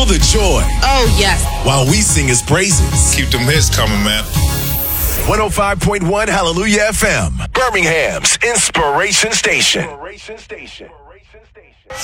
Feel the joy. Oh, yes. While we sing his praises. Keep them hits coming, man. 105.1 Hallelujah FM. Birmingham's Inspiration Station.